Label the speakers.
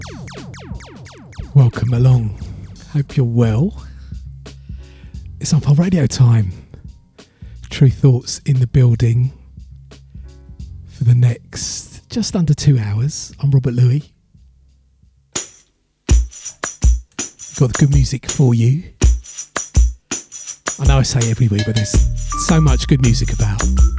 Speaker 1: Welcome along. Hope you're well. It's Unfold Radio time. True Thoughts in the building for the next just under 2 hours. I'm Robert Louis. Got the good music for you. I know I say every week, but there's so much good music about.